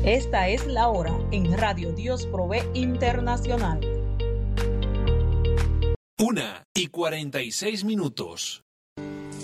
Esta es la hora en Radio Dios Provee Internacional. 1:46.